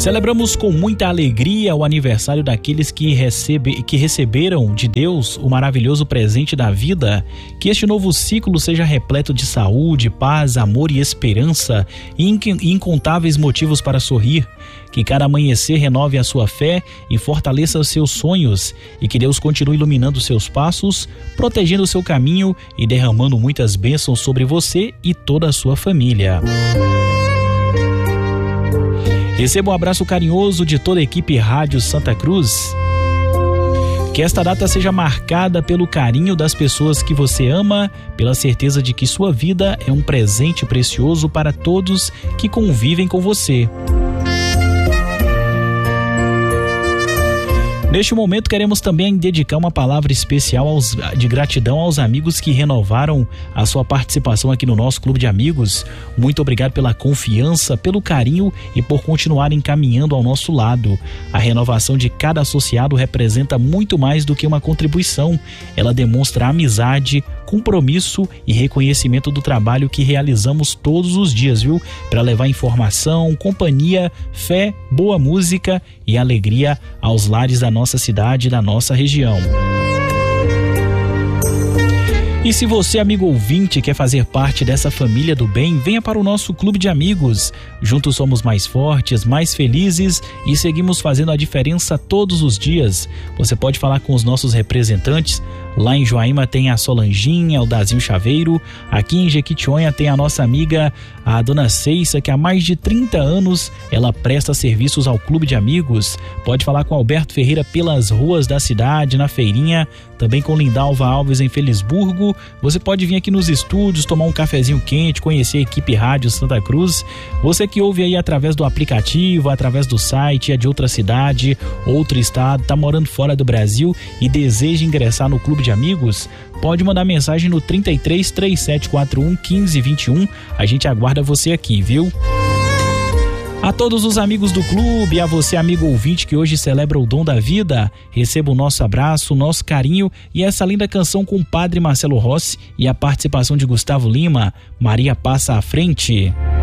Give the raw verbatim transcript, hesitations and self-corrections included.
Celebramos com muita alegria o aniversário daqueles que, recebe, que receberam de Deus o maravilhoso presente da vida. Que este novo ciclo seja repleto de saúde, paz, amor e esperança e incontáveis motivos para sorrir. Que cada amanhecer renove a sua fé e fortaleça os seus sonhos, e que Deus continue iluminando seus passos, protegendo o seu caminho e derramando muitas bênçãos sobre você e toda a sua família. Receba um abraço carinhoso de toda a equipe Rádio Santa Cruz. Que esta data seja marcada pelo carinho das pessoas que você ama, pela certeza de que sua vida é um presente precioso para todos que convivem com você. Neste momento, queremos também dedicar uma palavra especial aos, de gratidão aos amigos que renovaram a sua participação aqui no nosso Clube de Amigos. Muito obrigado pela confiança, pelo carinho e por continuarem caminhando ao nosso lado. A renovação de cada associado representa muito mais do que uma contribuição. Ela demonstra amizade, compromisso e reconhecimento do trabalho que realizamos todos os dias, viu? Para levar informação, companhia, fé, boa música e alegria aos lares da nossa cidade e da nossa região. E se você, amigo ouvinte, quer fazer parte dessa família do bem, venha para o nosso Clube de Amigos. Juntos somos mais fortes, mais felizes e seguimos fazendo a diferença todos os dias. Você pode falar com os nossos representantes. Lá em Joaíma tem a Solanginha, o Dazinho Chaveiro. Aqui em Jequitinhonha tem a nossa amiga, a Dona Ceissa, que há mais de trinta anos ela presta serviços ao Clube de Amigos. Pode falar com Alberto Ferreira pelas ruas da cidade, na feirinha, também com Lindalva Alves em Felisburgo. Você pode vir aqui nos estúdios, tomar um cafezinho quente, conhecer a equipe Rádio Santa Cruz. Você que ouve aí através do aplicativo, através do site, é de outra cidade, outro estado, tá morando fora do Brasil e deseja ingressar no Clube de Amigos, pode mandar mensagem no trinta e três, três sete quatro um, quinze vinte e um. A gente aguarda você aqui, viu? A todos os amigos do clube, a você, amigo ouvinte que hoje celebra o dom da vida, receba o nosso abraço, o nosso carinho e essa linda canção com o Padre Marcelo Rossi e a participação de Gustavo Lima, Maria Passa à Frente.